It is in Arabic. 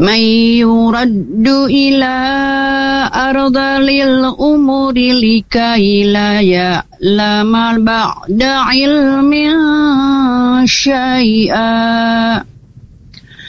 من يرد إلى أرذل الأمور لكي لا يعلم بعد علم شيئا